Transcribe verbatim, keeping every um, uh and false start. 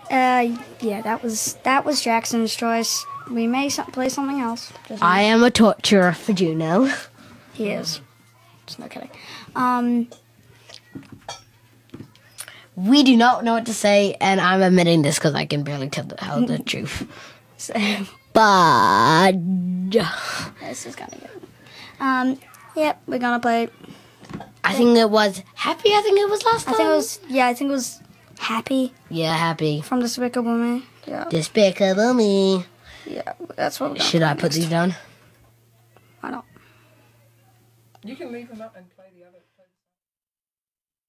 Uh, yeah, that was that was Jackson's choice. We may so- play something else. Just I am a torturer for Juno. He is. Just no kidding. Um, We do not know what to say, and I'm admitting this because I can barely tell the, tell the truth. so, But this is gonna good. Um, yep, we're gonna play. I think it was Happy. I think it was last I time. think it was. Yeah, I think it was Happy Yeah, Happy. from Despicable Me. Yeah, Despicable Me. yeah, that's what we're gonna Should play I put next. these down? I don't. You can leave them up and play the other.